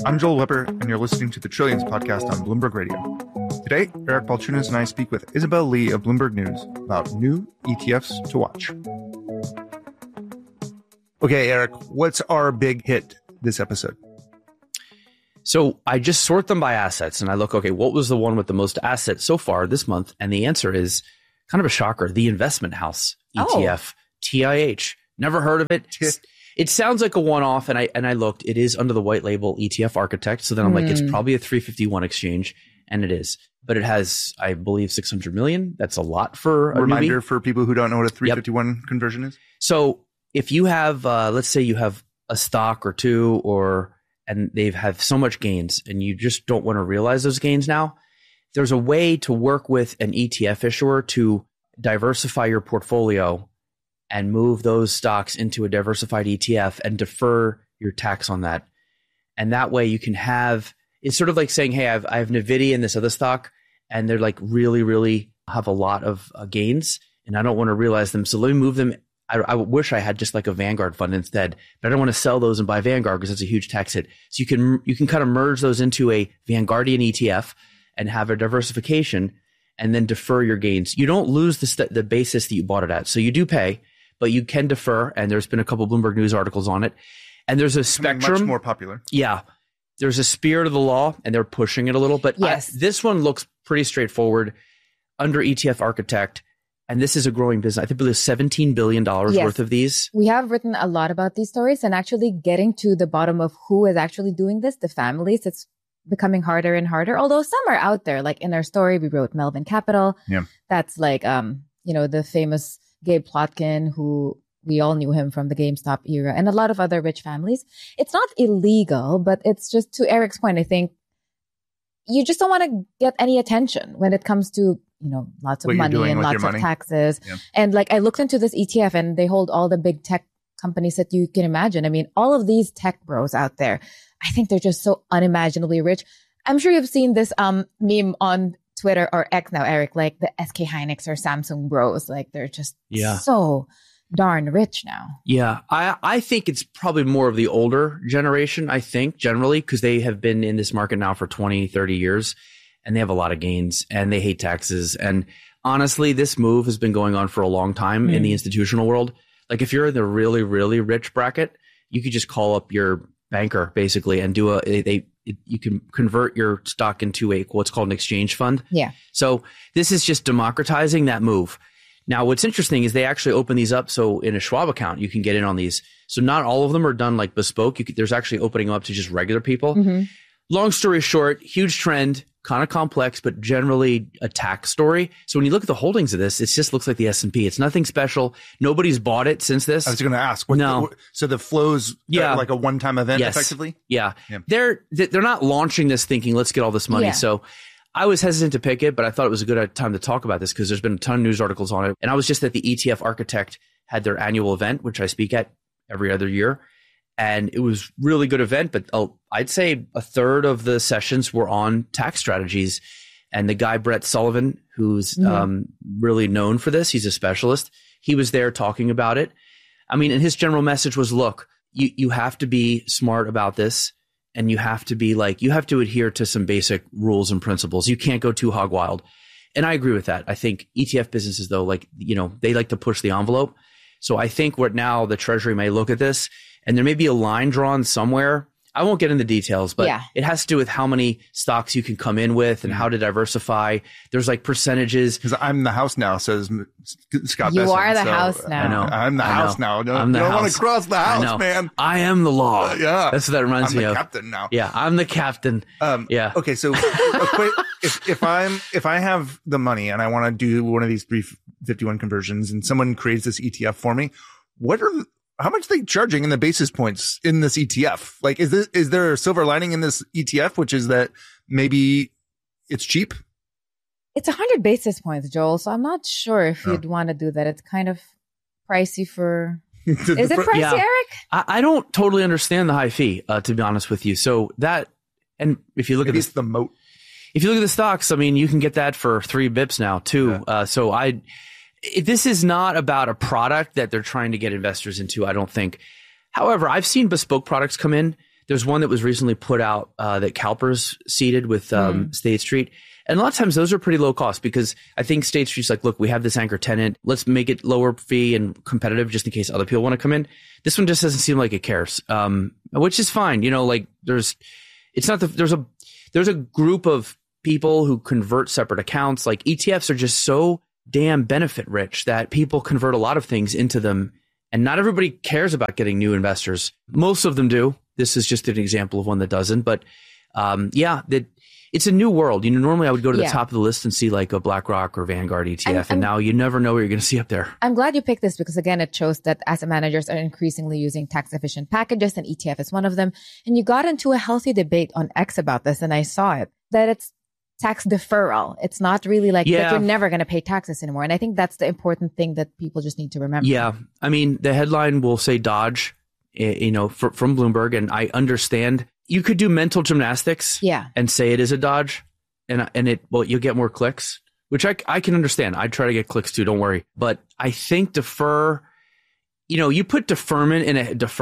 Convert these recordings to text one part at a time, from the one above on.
I'm Joel Weber, and you're listening to the Trillions podcast on Bloomberg Radio. Today, Eric Balchunas and I speak with Isabel Lee of Bloomberg News about new ETFs to watch. Okay, Eric, what's our big hit this episode? So I just sort them by assets and I look, okay, what was the one with the most assets so far this month? And the answer is kind of a shocker. The Investment House ETF, TIH. Never heard of it. It sounds like a one-off, and I looked. It is under the white label ETF Architect. So then I'm like, it's probably a 351 exchange, and it is. But it has, I believe, 600 million. That's a lot for a reminder newbie. For people who don't know what a 351 conversion is. So if you have, let's say you have a stock or two, and they've had so much gains, and you just don't want to realize those gains now, there's a way to work with an ETF issuer to diversify your portfolio and move those stocks into a diversified ETF and defer your tax on that. And that way you can have, it's sort of like saying, hey, I have NVIDIA in this other stock, and they're like really, really have a lot of gains, and I don't want to realize them. So let me move them. I wish I had just like a Vanguard fund instead, but I don't want to sell those and buy Vanguard because it's a huge tax hit. So you can kind of merge those into a Vanguardian ETF and have a diversification and then defer your gains. You don't lose the basis that you bought it at. So you do pay, but you can defer. And there's been a couple of Bloomberg News articles on it. And there's a spectrum. Much more popular. Yeah. There's a spirit of the law and they're pushing it a little, but yes. This one looks pretty straightforward under ETF Architect. And this is a growing business. I think there's $17 billion worth of these. We have written a lot about these stories, and actually getting to the bottom of who is actually doing this, the families, it's becoming harder and harder. Although some are out there. Like in our story, we wrote Melvin Capital. Yeah. That's like, the famous Gabe Plotkin, who we all knew him from the GameStop era, and a lot of other rich families. It's not illegal, but it's just, to Eric's point, I think you just don't want to get any attention when it comes to, lots of money and lots of taxes. Yeah. And like, I looked into this ETF and they hold all the big tech companies that you can imagine. I mean, all of these tech bros out there, I think they're just so unimaginably rich. I'm sure you've seen this meme on Twitter or X now, Eric, like the SK Hynix or Samsung bros. Like they're just so darn rich now. Yeah. I think it's probably more of the older generation, I think, generally, because they have been in this market now for 20, 30 years. And they have a lot of gains and they hate taxes. And honestly, this move has been going on for a long time in the institutional world. Like if you're in the really, really rich bracket, you could just call up your banker basically and do you can convert your stock into what's called an exchange fund. Yeah. So this is just democratizing that move. Now, what's interesting is they actually open these up. So in a Schwab account, you can get in on these. So not all of them are done like bespoke. There's actually opening them up to just regular people. Mm-hmm. Long story short, huge trend, kind of complex, but generally a tax story. So when you look at the holdings of this, it just looks like the S&P. It's nothing special. Nobody's bought it since this. I was going to ask. So the flows are like a one-time event, effectively? Yeah. They're not launching this thinking, let's get all this money. Yeah. So I was hesitant to pick it, but I thought it was a good time to talk about this because there's been a ton of news articles on it. And I was just at the ETF Architect had their annual event, which I speak at every other year. And it was really good event, but I'd say a third of the sessions were on tax strategies. And the guy, Brett Sullivan, who's really known for this, he's a specialist. He was there talking about it. I mean, and his general message was, look, you have to be smart about this. And you have to adhere to some basic rules and principles. You can't go too hog wild. And I agree with that. I think ETF businesses, though, they like to push the envelope. So I think now the Treasury may look at this and there may be a line drawn somewhere. I won't get into details, but it has to do with how many stocks you can come in with and how to diversify. There's like percentages. Because I'm the house now, says Scott You Besson, are the house now. I know. I'm the house now. I'm the you don't house. want to cross the house, man. I am the law. Yeah. That's what that reminds me of. I'm the captain now. Yeah, I'm the captain. Yeah. Okay, so if I have the money and I want to do one of these 351 conversions and someone creates this ETF for me, how much are they charging in the basis points in this ETF? Like, is there a silver lining in this ETF, which is that maybe it's cheap? It's 100 basis points, Joel. So I'm not sure if you'd want to do that. It's kind of pricey for. Is it pricey, Eric? I don't totally understand the high fee, to be honest with you. So that, and if you look maybe at it's the moat. If you look at the stocks, I mean, you can get that for 3 bips now too. Yeah. This is not about a product that they're trying to get investors into, I don't think. However, I've seen bespoke products come in There's one that was recently put out that CalPERS seeded with State Street. And a lot of times those are pretty low cost because I think State Street's like, look, we have this anchor tenant. Let's make it lower fee and competitive just in case other people want to come in. This one just doesn't seem like it cares, which is fine. You know, like there's a group of people who convert separate accounts. Like ETFs are just so damn benefit rich that people convert a lot of things into them. And not everybody cares about getting new investors. Most of them do. This is just an example of one that doesn't. But it's a new world. You know, normally I would go to the top of the list and see like a BlackRock or Vanguard ETF. And now you never know what you're going to see up there. I'm glad you picked this because, again, it shows that asset managers are increasingly using tax efficient packages, and ETF is one of them. And you got into a healthy debate on X about this, and I saw it, that it's tax deferral. It's not really like that you're never going to pay taxes anymore. And I think that's the important thing that people just need to remember. Yeah. I mean, the headline will say Dodge, you know, from Bloomberg. And I understand you could do mental gymnastics and say it is a Dodge and you'll get more clicks, which I can understand. I try to get clicks too. Don't worry. But I think defer, you know, you put deferment in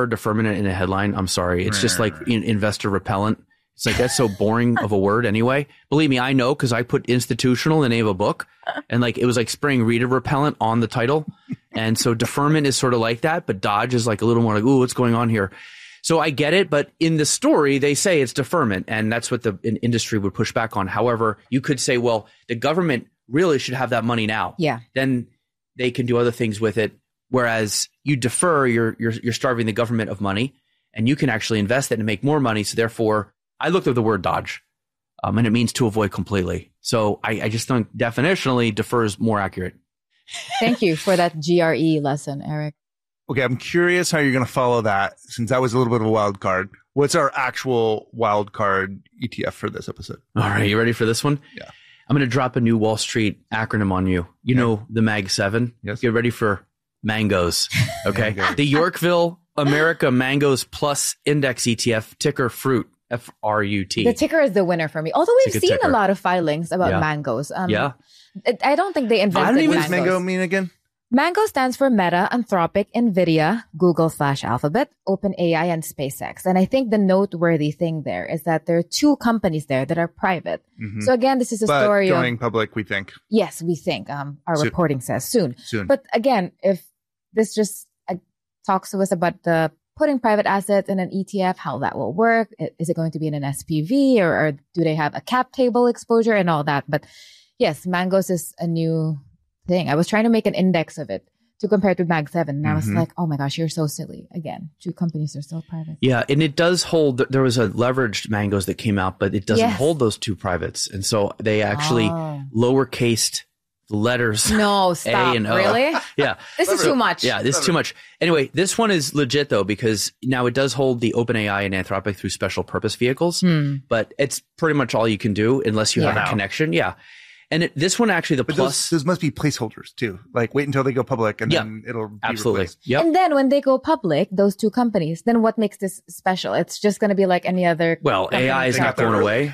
a headline. I'm sorry. It's just like investor repellent. It's like, that's so boring of a word anyway. Believe me, I know, because I put institutional in the name of a book and like, it was like spraying reader repellent on the title. And so deferment is sort of like that, but Dodge is like a little more like, ooh, what's going on here? So I get it. But in the story, they say it's deferment, and that's what the industry would push back on. However, you could say, well, the government really should have that money now. Yeah. Then they can do other things with it. Whereas you defer, you're starving the government of money, and you can actually invest it and make more money. So therefore, I looked at the word Dodge, and it means to avoid completely. So I just think definitionally defer is more accurate. Thank you for that GRE lesson, Eric. Okay, I'm curious how you're going to follow that, since that was a little bit of a wild card. What's our actual wild card ETF for this episode? All right, you ready for this one? Yeah. I'm going to drop a new Wall Street acronym on you. You know the Mag 7? Yes. Get ready for Mangoes, okay? The Yorkville America Mangoes Plus Index ETF, ticker FRUIT. FRUT. The ticker is the winner for me. Although we've seen a lot of filings about mangoes. I don't think they invented mangoes. What does mango mean again? Mango stands for Meta, Anthropic, NVIDIA, Google/Alphabet, OpenAI, and SpaceX. And I think the noteworthy thing there is that there are two companies there that are private. Mm-hmm. So again, this is a story going public, we think. Yes, we think. Our reporting says soon. But again, if this just talks to us about the putting private assets in an ETF, how that will work. Is it going to be in an SPV or do they have a cap table exposure and all that? But yes, Mangoes is a new thing. I was trying to make an index of it to compare it with Mag 7. And I was like, oh my gosh, you're so silly. Again, two companies are still private. Yeah. And it does hold, there was a leveraged Mangoes that came out, but it doesn't hold those two privates. And so they actually lowercased letters. No, stop. A and O. Really? Yeah. This is too much. Yeah, this is too much. Anyway, this one is legit though, because now it does hold the OpenAI and Anthropic through special purpose vehicles, but it's pretty much all you can do unless you have a connection. Yeah. And this one actually, those must be placeholders too. Like wait until they go public and then it'll be replaced. Yep. And then when they go public, those two companies, then what makes this special? It's just going to be like any other. Well, AI is not going away.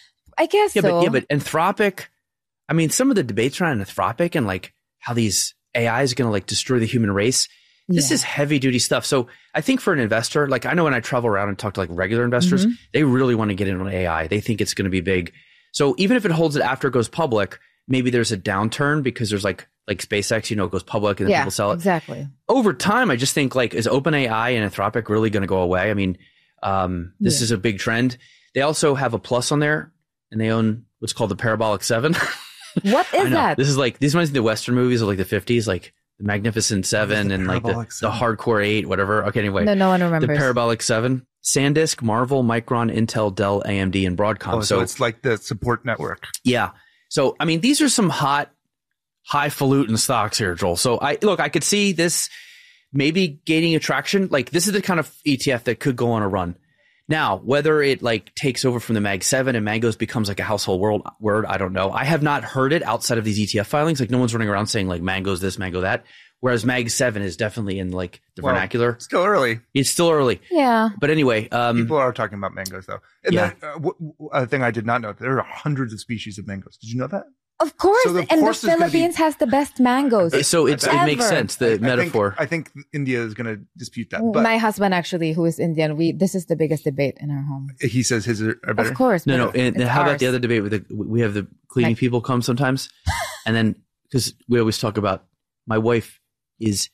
I guess so. But Anthropic, I mean, some of the debates around Anthropic and like how these AI is going to like destroy the human race. This is heavy duty stuff. So I think for an investor, like I know when I travel around and talk to like regular investors, they really want to get in on AI. They think it's going to be big. So even if it holds it after it goes public, maybe there's a downturn because there's like SpaceX, you know, it goes public and then people sell it. Exactly. Over time, I just think like, is OpenAI and Anthropic really going to go away? I mean, this is a big trend. They also have a plus on there and they own what's called the Parabolic 7. What is that? This is like, these reminds me of the Western movies of like the 50s, like the Magnificent Seven and like the Hardcore 8, whatever. Okay, anyway. No one remembers. The Parabolic 7. SanDisk, Marvel, Micron, Intel, Dell, AMD, and Broadcom. Oh, so it's like the support network. Yeah. So, I mean, these are some hot, highfalutin stocks here, Joel. So I could see this maybe gaining attraction. Like this is the kind of ETF that could go on a run. Now, whether it like takes over from the Mag 7 and Mangoes becomes like a household word, I don't know. I have not heard it outside of these ETF filings. Like no one's running around saying like Mangoes this, Mango that. Whereas Mag 7 is definitely in like the vernacular. Still early. It's still early. Yeah. But anyway. People are talking about mangoes though. And a thing I did not know, there are hundreds of species of mangoes. Did you know that? Of course, So and the Philippines has the best mangoes. So it makes sense, the metaphor. I think India is going to dispute that. But my husband, actually, who is Indian, this is the biggest debate in our home. he says his are better. Of course. No. And how about the ours. other debate with we have the cleaning people come sometimes, and then because we always talk about my wife is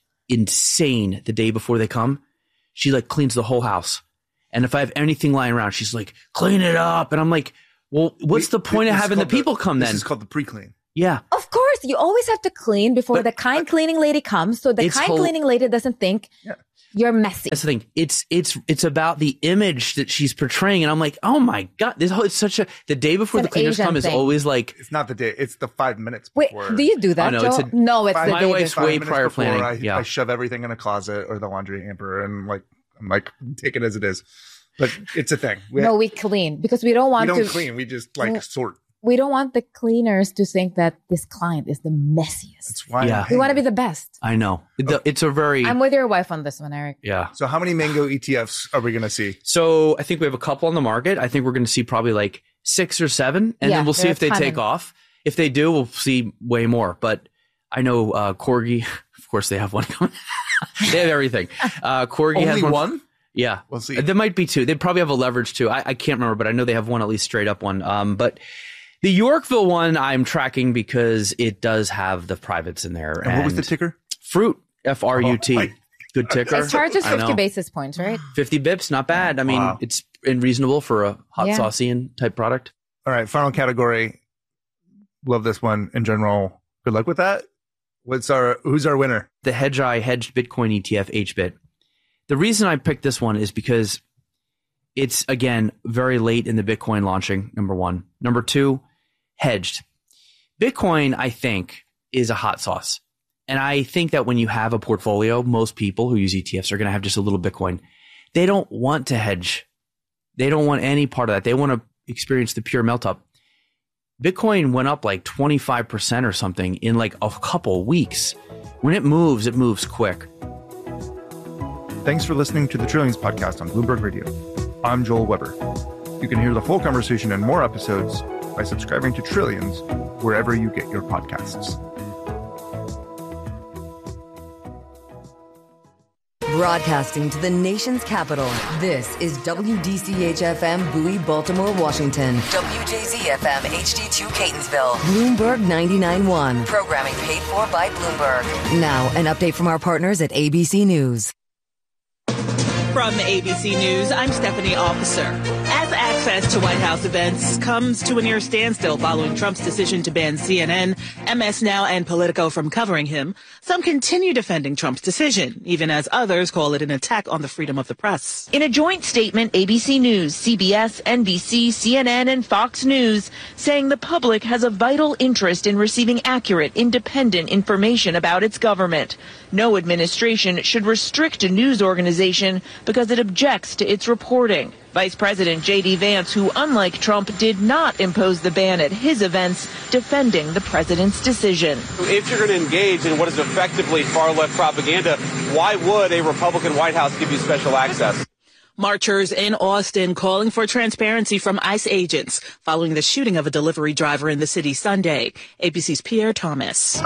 insane the day before they come. She like cleans the whole house, and if I have anything lying around, she's like, "Clean it up," and I'm like, "Well, what's the point of having the people come then?" This is called the pre-clean. Yeah. Of course, you always have to clean before the kind cleaning lady comes, so the cleaning lady doesn't think you're messy. That's the thing. It's about the image that she's portraying, and I'm like, oh my god, it's such a. The day before the cleaners come is always like. It's not the day. It's the 5 minutes Wait, before. do you do that, no, Joe? No, it's the my day wife's before. way prior planning. I shove everything in a closet or the laundry hamper, and I'm like, take it as it is. But it's a thing. We clean because we don't want to. We don't clean. We just sort. We don't want the cleaners to think that this client is the messiest. That's why we want to be the best. I know. It's a very. I'm with your wife on this one, Eric. Yeah. So how many mango ETFs are we going to see? So I think we have a couple on the market. I think we're going to see probably like 6 or 7, and then we'll see if they take off. If they do, we'll see way more. But I know Corgi, of course, they have one coming. They have everything. Corgi has one. Yeah. We'll see. There might be 2. They probably have a leverage too. I can't remember, but I know they have one, at least straight up one. But the Yorkville one I'm tracking because it does have the privates in there. And what was the ticker? Fruit, F-R-U-T. Good ticker. It charges 50 basis points, right? 50 bips, not bad. I mean, it's reasonable for a hot saucy and type product. All right, final category. Love this one in general. Good luck with that. Who's our winner? The Hedgeye Hedged Bitcoin ETF, HBIT. The reason I picked this one is because it's, again, very late in the Bitcoin launching, number one. Number two, hedged. Bitcoin, I think, is a hot sauce. And I think that when you have a portfolio, most people who use ETFs are going to have just a little Bitcoin. They don't want to hedge. They don't want any part of that. They want to experience the pure melt up. Bitcoin went up like 25% or something in like a couple weeks. When it moves quick. Thanks for listening to the Trillions podcast on Bloomberg Radio. I'm Joel Weber. You can hear the full conversation and more episodes by subscribing to Trillions wherever you get your podcasts. Broadcasting to the nation's capital, this is WDCH-FM Bowie, Baltimore, Washington. WJZ-FM HD2 Catonsville. Bloomberg 99.1. Programming paid for by Bloomberg. Now, an update from our partners at ABC News. From ABC News, I'm Stephanie Officer. As access to White House events comes to a near standstill following Trump's decision to ban CNN, MS Now, and Politico from covering him, some continue defending Trump's decision, even as others call it an attack on the freedom of the press. In a joint statement, ABC News, CBS, NBC, CNN, and Fox News saying the public has a vital interest in receiving accurate, independent information about its government. No administration should restrict a news organization because it objects to its reporting. Vice President J.D. Vance, who, unlike Trump, did not impose the ban at his events, defending the president's decision. If you're going to engage in what is effectively far-left propaganda, why would a Republican White House give you special access? Marchers in Austin calling for transparency from ICE agents following the shooting of a delivery driver in the city Sunday. ABC's Pierre Thomas.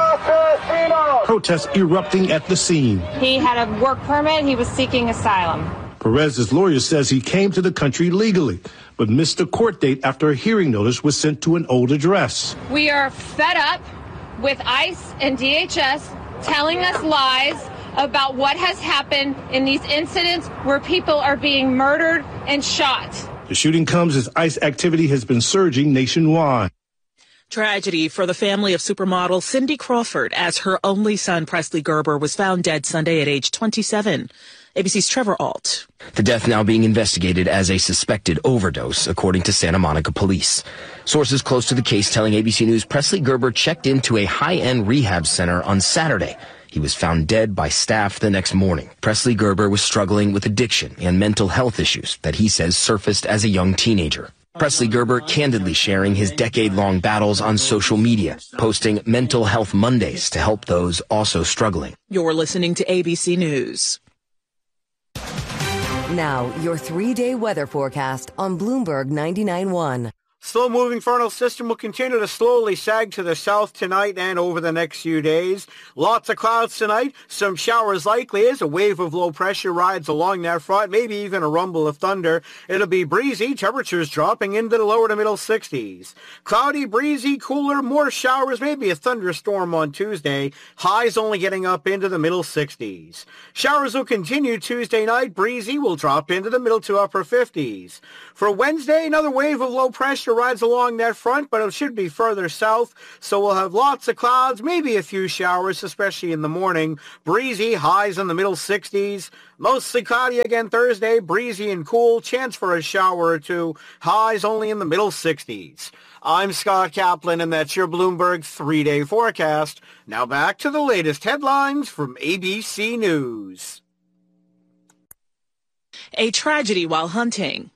Protests erupting at the scene. He had a work permit. He was seeking asylum. Perez's lawyer says he came to the country legally, but missed a court date after a hearing notice was sent to an old address. We are fed up with ICE and DHS telling us lies about what has happened in these incidents where people are being murdered and shot. The shooting comes as ICE activity has been surging nationwide. Tragedy for the family of supermodel Cindy Crawford as her only son Presley Gerber was found dead Sunday at age 27. ABC's Trevor Ault. The death now being investigated as a suspected overdose, according to Santa Monica police. Sources close to the case telling ABC News Presley Gerber checked into a high-end rehab center on Saturday. He was found dead by staff the next morning. Presley Gerber was struggling with addiction and mental health issues that he says surfaced as a young teenager. Presley Gerber candidly sharing his decade-long battles on social media, posting Mental Health Mondays to help those also struggling. You're listening to ABC News. Now, your 3-day weather forecast on Bloomberg 99.1. Slow-moving frontal system will continue to slowly sag to the south tonight and over the next few days. Lots of clouds tonight. Some showers likely as a wave of low pressure rides along that front, maybe even a rumble of thunder. It'll be breezy, temperatures dropping into the lower to middle 60s. Cloudy, breezy, cooler, more showers, maybe a thunderstorm on Tuesday. Highs only getting up into the middle 60s. Showers will continue Tuesday night. Breezy will drop into the middle to upper 50s. For Wednesday, another wave of low pressure rides along that front, but it should be further south, so we'll have lots of clouds, maybe a few showers, especially in the morning. Breezy, highs in the middle 60s. Mostly cloudy again Thursday, breezy and cool, chance for a shower or two, highs only in the middle 60s. I'm Scott Kaplan, and that's your Bloomberg 3-day forecast. Now back to the latest headlines from ABC News. A tragedy while hunting.